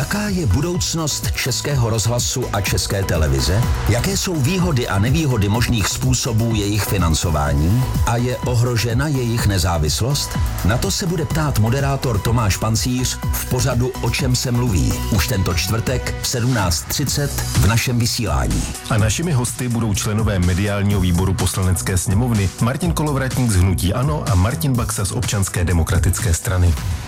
Jaká je budoucnost Českého rozhlasu a České televize? Jaké jsou výhody a nevýhody možných způsobů jejich financování? A je ohrožena jejich nezávislost? Na to se bude ptát moderátor Tomáš Pancíř v pořadu O čem se mluví. Už tento čtvrtek v 17:30 v našem vysílání. A našimi hosty budou členové mediálního výboru Poslanecké sněmovny Martin Kolovratník z hnutí ANO a Martin Baxa z Občanské demokratické strany.